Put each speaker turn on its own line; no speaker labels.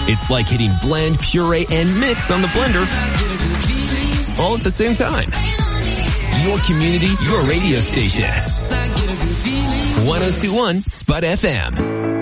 It's like hitting blend, puree, and mix on the blender all at the same time. Your community, your radio station. 102.1 Spud FM.